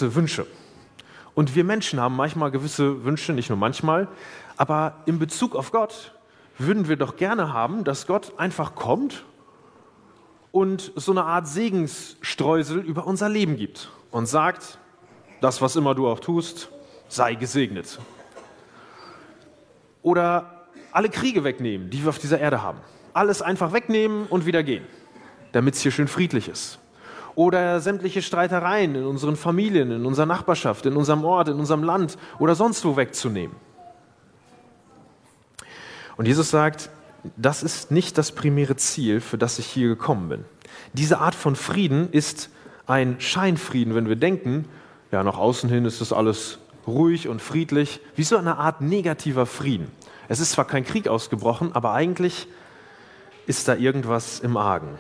gewisse Wünsche. Und wir Menschen haben manchmal gewisse Wünsche, nicht nur manchmal, aber in Bezug auf Gott würden wir doch gerne haben, dass Gott einfach kommt und so eine Art Segensstreusel über unser Leben gibt und sagt, das, was immer du auch tust, sei gesegnet. Oder alle Kriege wegnehmen, die wir auf dieser Erde haben. Alles einfach wegnehmen und wieder gehen, damit es hier schön friedlich ist. Oder sämtliche Streitereien in unseren Familien, in unserer Nachbarschaft, in unserem Ort, in unserem Land oder sonst wo wegzunehmen. Und Jesus sagt, das ist nicht das primäre Ziel, für das ich hier gekommen bin. Diese Art von Frieden ist ein Scheinfrieden, wenn wir denken, ja, nach außen hin ist das alles ruhig und friedlich, wie so eine Art negativer Frieden. Es ist zwar kein Krieg ausgebrochen, aber eigentlich ist da irgendwas im Argen.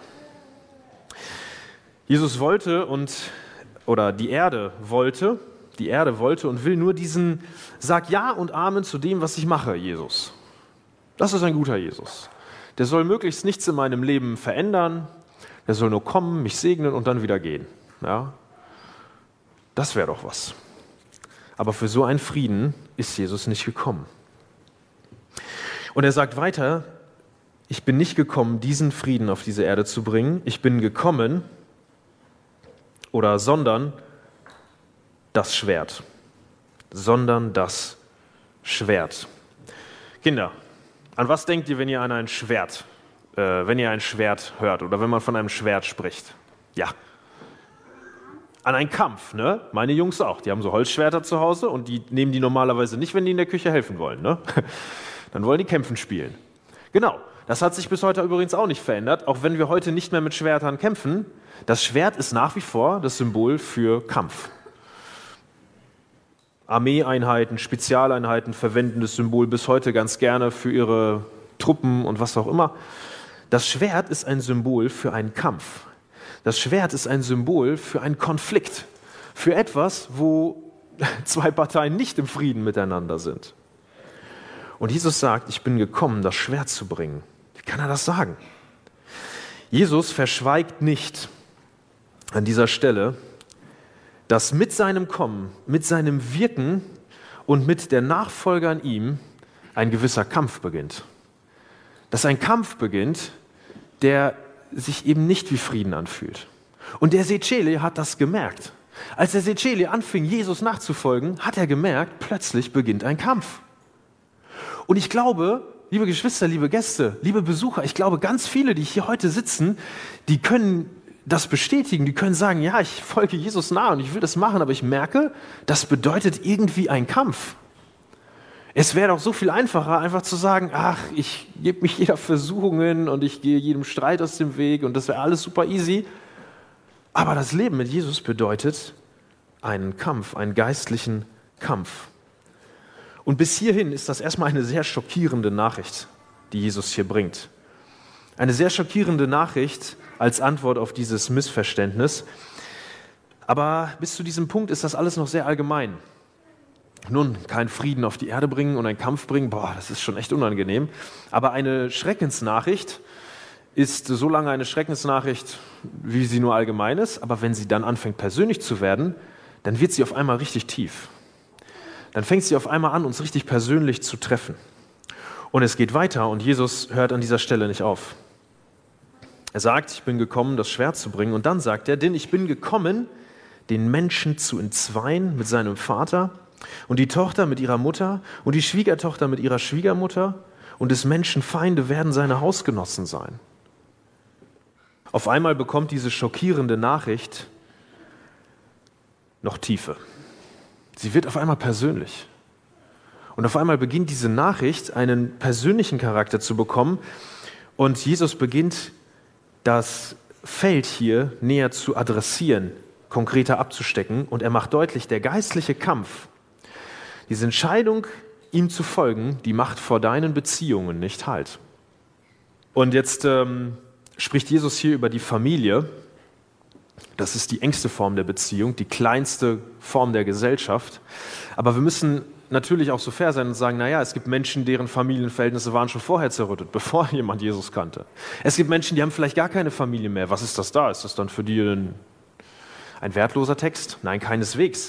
Jesus wollte die Erde wollte und will nur diesen Sag Ja und Amen zu dem, was ich mache, Jesus. Das ist ein guter Jesus. Der soll möglichst nichts in meinem Leben verändern, der soll nur kommen, mich segnen und dann wieder gehen. Ja? Das wäre doch was. Aber für so einen Frieden ist Jesus nicht gekommen. Und er sagt weiter, ich bin nicht gekommen, diesen Frieden auf diese Erde zu bringen. Ich bin gekommen, sondern das Schwert. Sondern das Schwert. Kinder, an was denkt ihr, wenn ihr ein Schwert hört oder wenn man von einem Schwert spricht? Ja. An einen Kampf, ne? Meine Jungs auch. Die haben so Holzschwerter zu Hause und die nehmen die normalerweise nicht, wenn die in der Küche helfen wollen, ne? Dann wollen die kämpfen spielen. Genau. Das hat sich bis heute übrigens auch nicht verändert, auch wenn wir heute nicht mehr mit Schwertern kämpfen. Das Schwert ist nach wie vor das Symbol für Kampf. Armeeeinheiten, Spezialeinheiten verwenden das Symbol bis heute ganz gerne für ihre Truppen und was auch immer. Das Schwert ist ein Symbol für einen Kampf. Das Schwert ist ein Symbol für einen Konflikt, für etwas, wo zwei Parteien nicht im Frieden miteinander sind. Und Jesus sagt, ich bin gekommen, das Schwert zu bringen. Wie kann er das sagen? Jesus verschweigt nicht an dieser Stelle, dass mit seinem Kommen, mit seinem Wirken und mit der Nachfolge an ihm ein gewisser Kampf beginnt. Dass ein Kampf beginnt, der sich eben nicht wie Frieden anfühlt. Und der Seceli hat das gemerkt. Als der Seceli anfing, Jesus nachzufolgen, hat er gemerkt, plötzlich beginnt ein Kampf. Und ich glaube, liebe Geschwister, liebe Gäste, liebe Besucher, ich glaube, ganz viele, die hier heute sitzen, die können das bestätigen, die können sagen, ja, ich folge Jesus nach und ich will das machen, aber ich merke, das bedeutet irgendwie ein Kampf. Es wäre doch so viel einfacher, einfach zu sagen, ach, ich gebe mich jeder Versuchungen und ich gehe jedem Streit aus dem Weg und das wäre alles super easy. Aber das Leben mit Jesus bedeutet einen Kampf, einen geistlichen Kampf. Und bis hierhin ist das erstmal eine sehr schockierende Nachricht, die Jesus hier bringt. Eine sehr schockierende Nachricht als Antwort auf dieses Missverständnis. Aber bis zu diesem Punkt ist das alles noch sehr allgemein. Nun, kein Frieden auf die Erde bringen und einen Kampf bringen, das ist schon echt unangenehm. Aber eine Schreckensnachricht ist so lange eine Schreckensnachricht, wie sie nur allgemein ist. Aber wenn sie dann anfängt, persönlich zu werden, dann wird sie auf einmal richtig tief. Dann fängt sie auf einmal an, uns richtig persönlich zu treffen. Und es geht weiter und Jesus hört an dieser Stelle nicht auf. Er sagt, ich bin gekommen, das Schwert zu bringen. Und dann sagt er, denn ich bin gekommen, den Menschen zu entzweien mit seinem Vater und die Tochter mit ihrer Mutter und die Schwiegertochter mit ihrer Schwiegermutter und des Menschen Feinde werden seine Hausgenossen sein. Auf einmal bekommt diese schockierende Nachricht noch Tiefe. Sie wird auf einmal persönlich. Und auf einmal beginnt diese Nachricht, einen persönlichen Charakter zu bekommen. Und Jesus beginnt, das Feld hier näher zu adressieren, konkreter abzustecken. Und er macht deutlich, der geistliche Kampf, diese Entscheidung, ihm zu folgen, die macht vor deinen Beziehungen nicht Halt. Und jetzt spricht Jesus hier über die Familie. Das ist die engste Form der Beziehung, die kleinste Form der Gesellschaft. Aber wir müssen natürlich auch so fair sein und sagen, naja, es gibt Menschen, deren Familienverhältnisse waren schon vorher zerrüttet, bevor jemand Jesus kannte. Es gibt Menschen, die haben vielleicht gar keine Familie mehr. Was ist das da? Ist das dann für die ein wertloser Text? Nein, keineswegs.